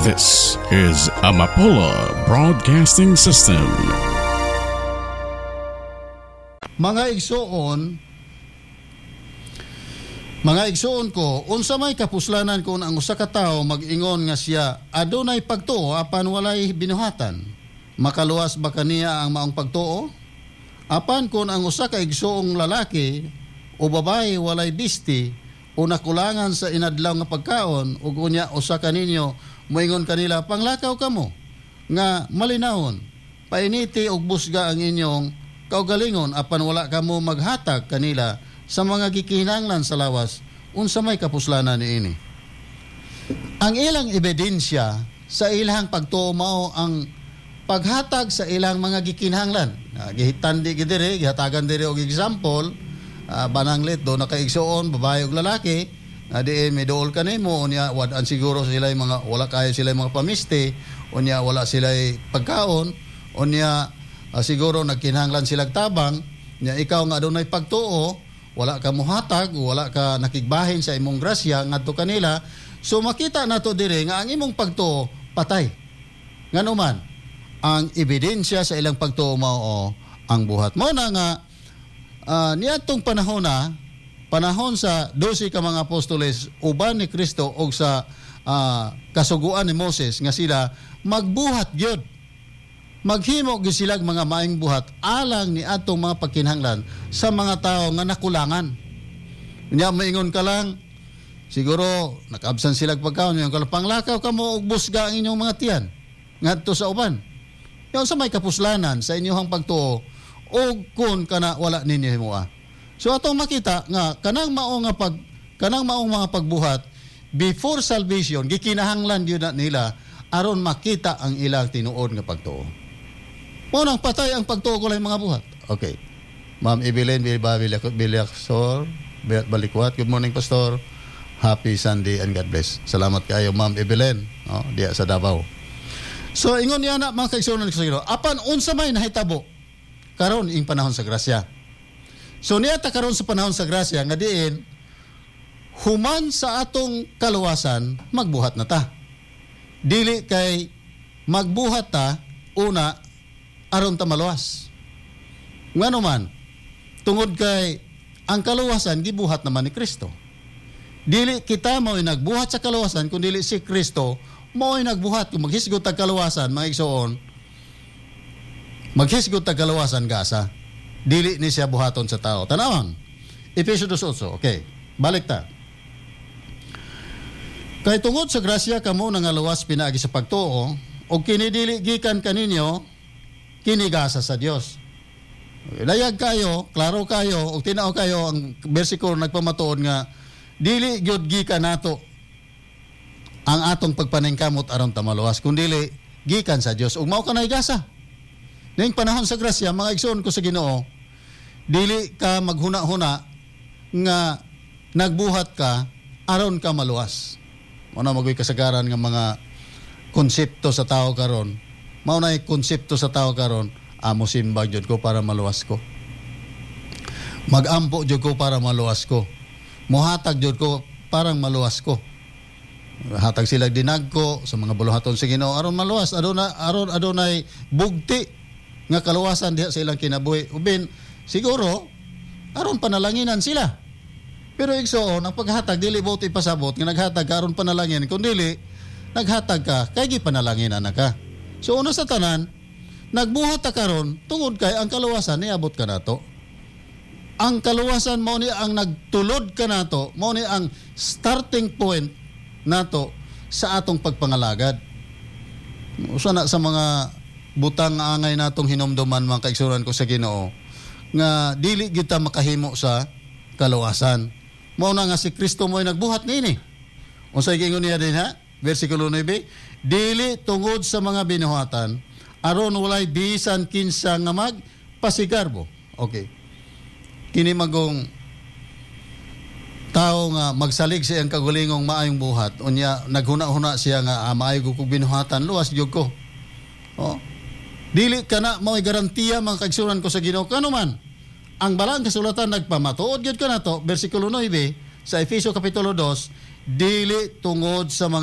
This is Amapola Broadcasting System. Mga igsoon ko, unsa may kapuslanan kung ang usa ka tawo mag-ingon nga siya adunay pagtuo apan walay binuhatan? Makaluwas ba kaniya ang maong pagtuo? Apan kung ang usa ka igsoong lalaki o babae walay bisti o nakulangan sa inadlaw nga pagkaon ug unya usa kaninyo moingon kanila panglakaw kamo nga malinawon painiti og busga ang inyong kaugalingon apan wala kamo maghatag kanila sa mga gikinahanglan sa lawas, unsa may kapuslanan niini? Ang ilang ebidensya sa ilang pagtuo mao ang paghatag sa ilang mga gikinahanglan. Gihitandi gidire, gihatagan dire og example, bananglit do nakaigsuon babae ug lalaki, diin may dool kanimo unya wadan siguro sila mga wala kayo sila mga pamiste, unya wala sila pagkaon, unya siguro nagkinahanglan sila tabang, nya ikaw nga adunay pagtuo, wala ka muhatag, wala ka nakigbahin sa imong grasya ngadto kanila. So makita nato dire nga ang imong pagtuo patay. Nganuman ang ebidensya sa ilang pagtuo mao ang buhat mo na nga niadtong panahon sa 12 ka mga apostoles uban ni Kristo og sa kasuguan ni Moses nga sila magbuhat gyud. Maghimo gyud sila mga maayong buhat alang ni atong mga pagkinahanglan sa mga tao nga nakulangan. Unya maingon ka lang siguro nakaabsan sila pagkaon yung panglakaw kamo og busga ang inyong mga tiyan ngadto sa uban. Yung sa may kapuslanan sa inyong pagtuo og kun kana wala ninyo himuha. So atong makita nga kanang maong mga pagbuhat before salvation gikinahanglan gyud nila aron makita ang ilang tinuod nga pagtuo. Munang patay ang pagtuo ko lang mga buhat. Okay. Ma'am Evelyn Bilaksor, Balikwat. Good morning, Pastor. Happy Sunday and God bless. Salamat kayo, Ma'am Evelyn. Diya sa Davao. So, ingon niya na mga kaigsunan ko sa Ginoo. Apan, unsa may nahitabo karon ing panahon sa grasya. So, niya ta karon sa panahon sa grasya, nga diin, human sa atong kaluwasan, magbuhat na ta. Dili kay magbuhat ta, una, aron ta maluwas. Ngano man, tungod kay ang kaluwasan gibuhat naman ni Kristo. Dili kita mao'y nagbuhat sa kaluwasan kun dili si Kristo mao'y nagbuhat. Kung maghisgot tag kaluwasan, mga igsoon, maghisgot tag kaluwasan gasa. Dili ni siya buhaton sa tao. Tanawon. Efesios 2:8. Okay. Balik ta. Kay tungod sa grasya kamo nangaluwas pinaagi sa pagtuo o kinidili gikan kaninyo kinigasa sa Dios. Layag kayo, klaro kayo, o tinaw kayo ang bersikulo nagpamatuod nga dili gyud gikan nato ang atong pagpaningkamot aron ta maluwas kundi gikan sa Dios ug mao kanay gasa. Ning panahon sa grasya mga igsoon ko sa Ginoo, dili ka maghuna-huna nga nagbuhat ka aron ka maluwas. Mao na magoy kasagaran nga mga konsepto sa tao karon. Mao na konsepto sa tao karon, amo simba jud ko para maluwas ko. Magampo jud ko para maluwas ko. Mohatag jud ko parang maluwas ko. Hatag sila dinag ko sa mga buluhaton sa Ginoo aron maluwas, adunay bugti nga kaluwasan diha sa ilang kinabuhi. Ubin siguro aron panalanginan sila. Pero igsoon ang paghatag dili buti pasabot nga naghatag aron panalangin kundi naghatag ka kay gipanalanginan na ka. So una sa tanan, nagbuhat ta karon tungod kay ang kaluwasan niabot ka nato. Ang kaluwasan mao ni ang nagtulod ka nato, mao ni ang starting point nato sa atong pagpangalagad. Usa na sa mga butang nga angay natong hinumduman mga kaigsunan ko sa Ginoo nga dili gyud ta makahimo sa kaluwasan. Mao na nga si Kristo mo'y nagbuhat niini. Unsay giingon niya din ha? Versikulo 9, dili tungod sa mga binuhatan aron walay bisan kinsa nga magpasigarbo. Okay. Kini magong tao nga magsalig sa iyang kagulingong maayong buhat unya naghuna-huna siya nga maayo kog binuhatan luwas gyud ko. Dili kana mao'y garantiya mga kaigsunan ko sa Ginoo kanuman. Ang balang kasulatan nagpamatuod gyud kanato versikulo 9 sa Efesios kapitulo 2, dili tungod sa mga